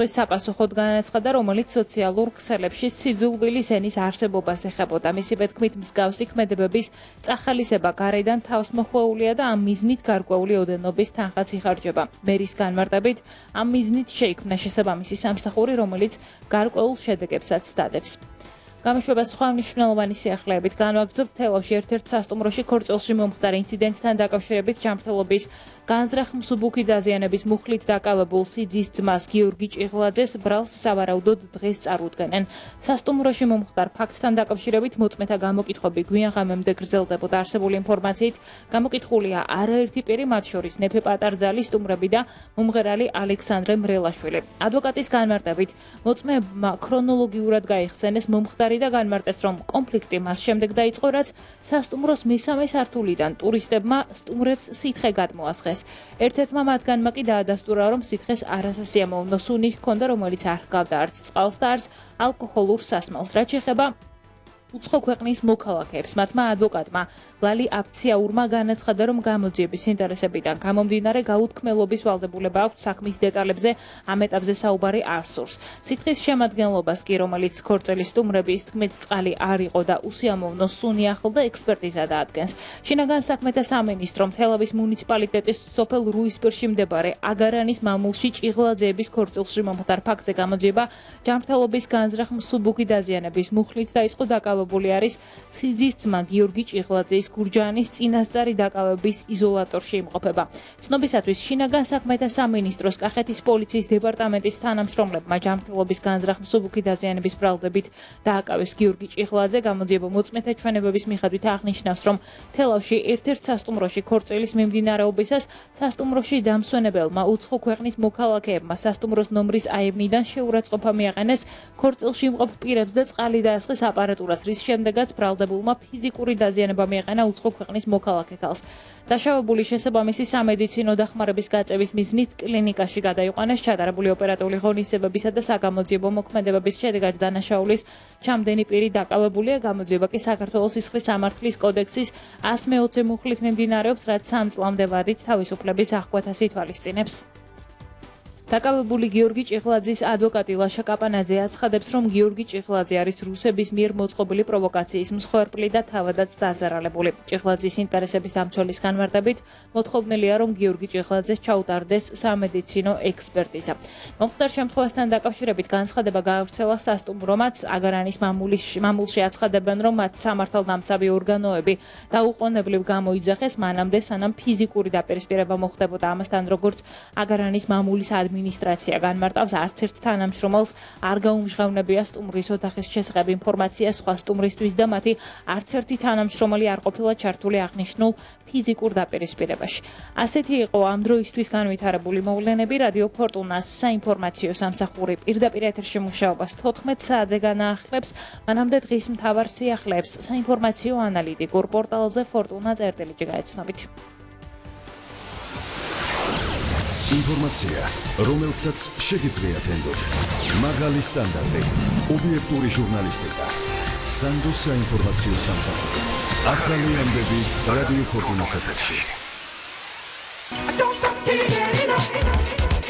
სიტყვის საპასუხოდ განაცხადა, რომელიც სოციალურ ქსელებში სიძულვილის ენის არსებობას ეხებოდა. მისი თქმით, მსგავსი ქმედებების წახალისება გარედან თავს მოხვეულია და ამ მიზნით გარკვეული ოდენობის თანხაც იხარჯება. მერის განმარტებით, ამ მიზნით შეიქმნა შესაბამისი სამსახური, რომელიც გარკვეულ შედეგებსაც დადებს. გამოშვება სხვა მნიშვნელოვანი სიახლეებით განვაგრძობთ თელავში ერთ-ერთ სასტუმროში ქორწილში მომხდარ ინციდენტთან დაკავშირებით ჯანმრთელობის განზრახ მსუბუქი დაზიანების მუხლით დაკავებულ სიძის ძმას გიორგი ჭიღლაძეს ბრალს სავარაუდოდ დღეს წარუდგენენ. სასტუმროში მომხდარ ფაქტთან დაკავშირებით მოწმეთა გამოკითხვები გვიან ღამემდე გრძელდებოდა. არსებული ინფორმაციით გამოკითხულია არაერთი პირი, მათ შორის ნეფე პატარძალი, სტუმრები და მომღერალი ალექსანდრე მრელაშვილი. ადვოკატის განმარტებით, მოწმეებმა ქრონოლოგიურად გაიხსენეს მომხდარი და განმარტეს, რომ კონფლიქტი მას შემდეგ დაიწყო, რაც სასტუმროს მესამე სართულიდან ტურისტებმა სტუმრებს სითხე გადმოასხეს. ერთ-ერთმა მათგანმა კი დაადასტურა, რომ სითხეს არასასიამოვნო სუნი ჰქონდა, რომელიც არ ჰგავდა არც წყალს და არც ალკოჰოლურ სასმელს. რაც შეეხება უცხო ქვეყნის მოქალაქეებს, მათმა ადვოკატმა ლალი აფციაურმა განაცხადა, რომ გამოძიების ინტერესებიდან გამომდინარე გაუთქმელობის ვალდებულება აქვს საქმის დეტალებზე ამ ეტაპზე საუბარი არ სურს. სითხის შემადგენლობას კი, რომელიც ქორწილის სტუმრების თქმით წყალი არ იყო და უსიამოვნო სუნი ახლდა, ექსპერტიზა დაადგენს. შინაგან საქმეთა სამინისტრომ თელავის მუნიციპალიტეტის სოფელ რუისპირში მდებარე აგარანის მამულში ჭიღლაძეების ქორწილში მომხდარ ფაქტზე გამოძიება ჯანმრთელობის განზრახ მსუბუქი დაზიანების მუხლით დაიწყო. დაკავებული არის სიძის ძმა გიორგი ჭიღლაძის გურჯაანის წინასწარი დაკავების იზოლატორში იმყოფება. ცნობისათვის შინაგან საქმეთა სამინისტროს კახეთის პოლიციის დეპარტამენტის თანამშრომლებმა ჯანმრთელობის განზრახ მსუბუქი დაზიანების ბრალდებით დააკავეს გიორგი ჭიღლაძე. გამოძიება მოწმეთა ჩვენებების მიხედვით აღნიშნავს, რომ თელავში ერთ-ერთ სასტუმროში ქორწილის მიმდინარეობისას სასტუმროში დამსვენებელმა უცხო ქვეყნის მოქალაქეებმა სასტუმროს ნომრის აივნიდან შეურაცხყოფა მიაყენეს ქორწილში იმყოფ პირებს და წყალი დაასხეს აპარატურას, რის შემდეგაც ბრალდებულმა ფიზიკური დაზიანება მიაყენა უცხო ქვეყნის მოქალაქე ქალს. დაშავებული შესაბამისი სამედიცინო დახმარების გაწევის მიზნით კლინიკაში გადაიყვანეს. ჩატარებული ოპერატიული ღონისძიებებისა და საგამოძიებო მოქმედებების შედეგად დანაშაულის ჩამდენი პირი დაკავებულია. გამოძიება კი საქართველოს სისხლის სამართლის კოდექსის 120 მუხლით მიმდინარეობს, რაც 3 წლამდე ვადით თავისუფლების აღკვეთას ითვალისწინებს. დაკავებული გიორგი ჭიღლაძის ადვოკატი ლაშა კაპანაძე აცხადებს, რომ გიორგი ჭიღლაძე არის რუსების მიერ მოწყობილი პროვოკაციის მსხვერპლი და თავადაც დაზარალებული. ჭიღლაძის ინტერესების დამცველის განმარტებით, მოთხოვნილია, რომ გიორგი ჭიღლაძეს ჩაუტარდეს სამედიცინო ექსპერტიზა. მომხდარ შემთხვევასთან დაკავშირებით განცხადება გაავრცელა სასტუმრომაც. აგარანის მამულში აცხადებენ, რომ მათ სამართალდამცავი ორგანოები დაუყოვნებლივ გამოიძახეს მანამდე, სანამ ფიზიკური დაპირისპირება მოხდებოდა. ამასთან, როგორც აგარანის მამულის ადმინისტრაცია განმარტავს, არც ერთ თანამშრომელს არ გაუმჟღავნებია სტუმრის ოთახის შესახებ ინფორმაცია სხვა სტუმრისთვის და მათი არც ერთი თანამშრომელი არ ყოფილა ჩართული აღნიშნულ ფიზიკურ დაპირისპირებაში. ასეთი იყო ამ დროისთვის განვითარებული მოვლენები. რადიო ფორტუნას საინფორმაციო სამსახური პირდაპირ ეთერში მუშაობას 14 საათზე განაახლებს. მანამდე დღის მთავარ სიახლეებს საინფორმაციო ანალიტიკურ პორტალზე fortuna.rt გაეცნობით. ინფორმაცია, რომელსაც შეგიძლიათ ენდოთ. მაღალი სტანდარტი, ობიექტური ჟურნალისტიკა. სანდოს საინფორმაციო სამსახური. ახალი ამბები რადიო ფორტუნას ეთერში.